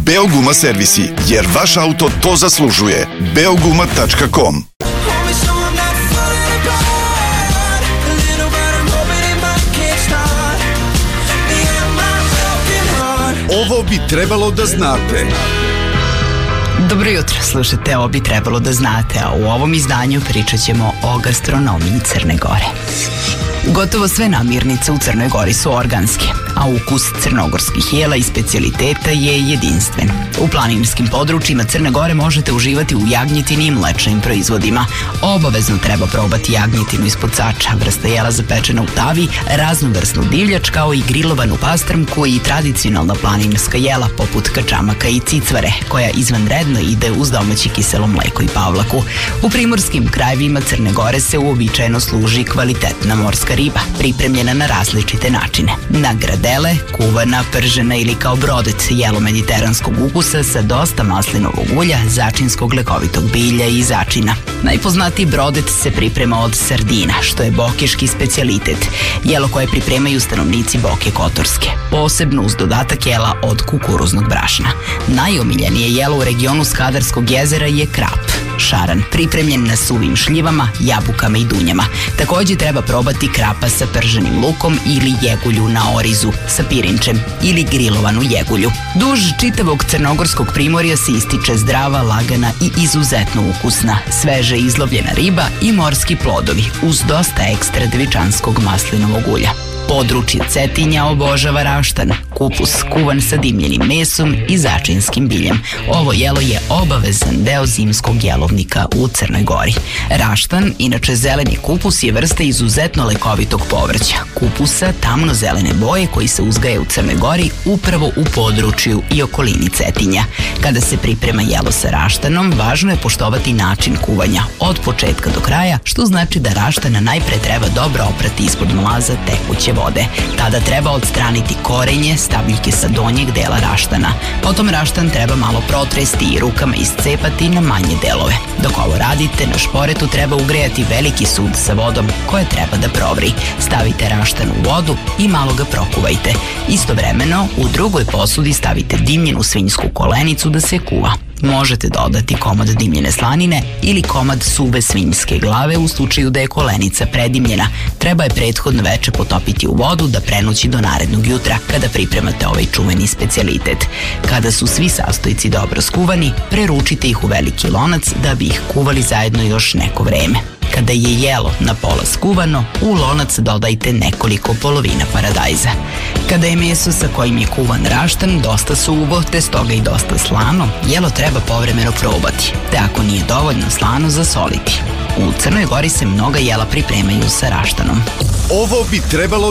Beoguma servisi, jer vaš auto to zaslužuje. Beoguma.com. Ovo bi trebalo da znate. Dobro jutro, slušajte, ovo bi trebalo da znate, a u ovom izdanju pričat ćemo o gastronomiji Crne Gore. Gotovo sve namirnice u Crnoj Gori su organske, a ukus crnogorskih jela i specijaliteta je jedinstven. U planinskim područjima Crne Gore možete uživati u jagnjetini i mlečnim proizvodima. Obavezno treba probati jagnjetinu ispod sača, vrsta jela zapečena u tavi, raznovrsnu divljač kao i grilovanu pastrmku i tradicionalna planinska jela poput kačamaka i cicvare, koja izvanredno ide uz domaće kiselo mleko i pavlaku. U primorskim krajevima Crne Gore se uobičajeno služi kvalitetna morska riba, pripremljena na različite načine. Na gradele, kuvana, pržena ili kao brodet, jelo mediteranskog ukusa sa dosta maslinovog ulja, začinskog lekovitog bilja i začina. Najpoznatiji brodet se priprema od sardina, što je bokeški specijalitet, jelo koje pripremaju stanovnici Boke Kotorske, posebno uz dodatak jela od kukuruznog brašna. Najomiljenije jelo u regionu Skadarskog jezera je krap, šaran, pripremljen na suvim šljivama, jabukama i dunjama. Također treba probati krapa sa prženim lukom ili jegulju na orizu sa pirinčem ili grilovanu jegulju. Duž čitavog crnogorskog primorja se ističe zdrava, lagana i izuzetno ukusna, sveže izlovljena riba i morski plodovi uz dosta ekstra devičanskog maslinovog ulja. Područje Cetinja obožava raštan, kupus kuvan sa dimljenim mesom i začinskim biljem. Ovo jelo je obavezan deo zimskog jelovnika u Crnoj Gori. Raštan, inače zeleni kupus, je vrsta izuzetno lekovitog povrća, kupusa tamno-zelene boje koji se uzgaja u Crnoj Gori upravo u području i okolini Cetinja. Kada se priprema jelo sa raštanom, važno je poštovati način kuvanja od početka do kraja, što znači da raštana najpre treba dobro oprati ispod mlaza tekuće vode. Tada treba odstraniti korenje, stabljike sa donjeg dela raštana. Potom raštan treba malo protresti i rukama iscepati na manje delove. Dok ovo radite, na šporetu treba ugrejati veliki sud sa vodom koje treba da provri. Stavite raštan u vodu i malo ga prokuvajte. Istovremeno, u drugoj posudi stavite dimljenu svinjsku kolenicu da se kuva. Možete dodati komad dimljene slanine ili komad suve svinjske glave u slučaju da je kolenica predimljena. Treba je prethodno veče potopiti u vodu da prenući do narednog jutra kada pripremate ovaj čuveni specijalitet. Kada su svi sastojci dobro skuvani, preručite ih u veliki lonac da bi ih kuvali zajedno još neko vreme. Kada je jelo na pola skuvano, u lonac dodajte nekoliko polovina paradajza. Kada je meso sa kojim je kuvan raštan dosta suvo, te stoga i dosta slano, jelo treba povremeno probati, te ako nije dovoljno slano, zasoliti. U Crnoj Gori se mnoga jela pripremaju sa raštanom. Ovo bi trebalo